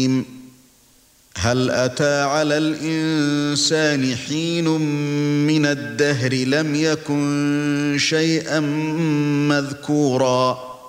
هل أتى على الإنسان حين من الدهر لم يكن شيئا مذكورا